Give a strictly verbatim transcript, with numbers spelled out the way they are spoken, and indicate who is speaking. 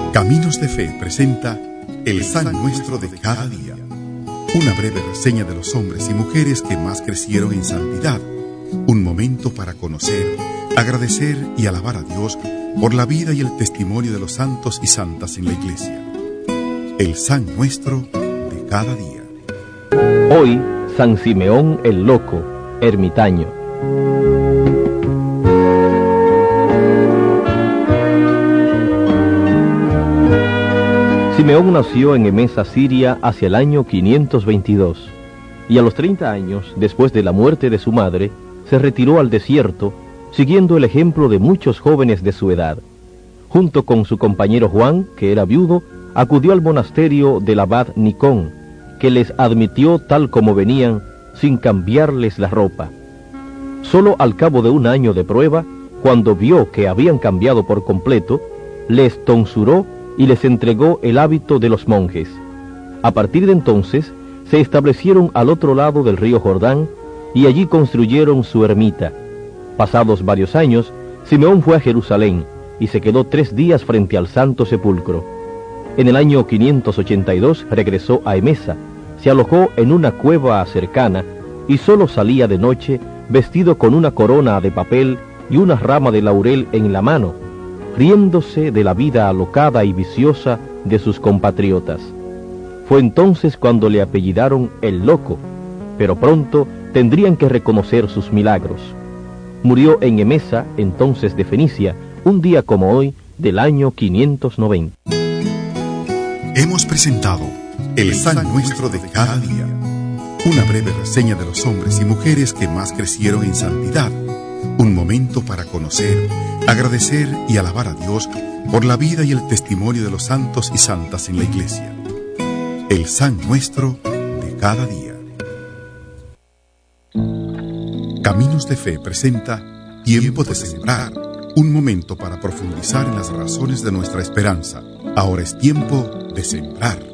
Speaker 1: Caminos de Fe presenta El San Nuestro de cada día. Una breve reseña de los hombres y mujeres que más crecieron en santidad. Un momento para conocer, agradecer y alabar a Dios por la vida y el testimonio de los santos y santas en la Iglesia. El San Nuestro de cada día.
Speaker 2: Hoy, San Simeón el Loco, ermitaño. Simeón nació en Emesa, Siria, hacia el año quinientos veintidós, y a los treinta años, después de la muerte de su madre, se retiró al desierto, siguiendo el ejemplo de muchos jóvenes de su edad. Junto con su compañero Juan, que era viudo, acudió al monasterio del abad Nicón, que les admitió tal como venían, sin cambiarles la ropa. Solo al cabo de un año de prueba, cuando vio que habían cambiado por completo, les tonsuró y les entregó el hábito de los monjes. A partir de entonces, se establecieron al otro lado del río Jordán, y allí construyeron su ermita. Pasados varios años, Simeón fue a Jerusalén, y se quedó tres días frente al Santo Sepulcro. En el año quinientos ochenta y dos regresó a Emesa, se alojó en una cueva cercana, y solo salía de noche, vestido con una corona de papel y una rama de laurel en la mano, riéndose de la vida alocada y viciosa de sus compatriotas. Fue entonces cuando le apellidaron el Loco, pero pronto tendrían que reconocer sus milagros. Murió en Emesa, entonces de Fenicia, un día como hoy, del año quinientos noventa.
Speaker 1: Hemos presentado El San Nuestro de cada día, una breve reseña de los hombres y mujeres que más crecieron en santidad. Un momento para conocer, agradecer y alabar a Dios por la vida y el testimonio de los santos y santas en la Iglesia. El San Nuestro de cada día. Caminos de Fe presenta Tiempo de Sembrar, un momento para profundizar en las razones de nuestra esperanza. Ahora es tiempo de sembrar.